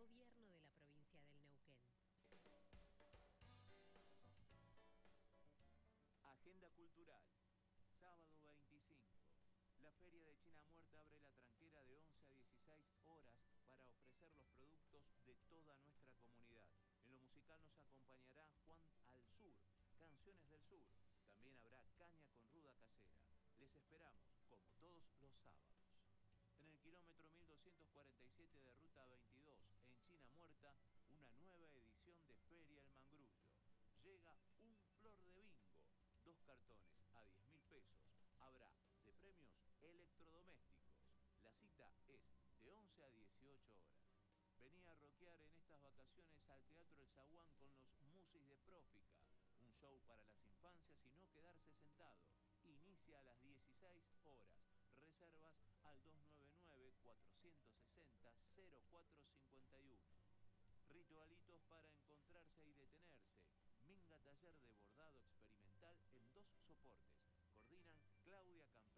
Gobierno de la provincia del Neuquén. Agenda cultural. Sábado 25. La Feria de China Muerta abre la tranquera de 11 a 16 horas para ofrecer los productos de toda nuestra comunidad. En lo musical nos acompañará Juan al Sur, Canciones del Sur. También habrá caña con ruda casera. Les esperamos, como todos los sábados. En el kilómetro 1247 de Ruta 22, en China Muerta, una nueva edición de Feria El Mangrullo. Llega un flor de bingo. 2 cartones a 10.000 pesos. Habrá de premios electrodomésticos. La cita es de 11 a 18 horas. Vení a rockear en estas vacaciones al Teatro El Zaguán con los Musis de Prófica. Un show para las infancias y no quedarse sentado. Inicia a las 16 horas. Reservas al 299-460-0451. Ritualitos para encontrarse y detenerse. Minga taller de bordado experimental en 2 soportes. Coordinan Claudia Campero.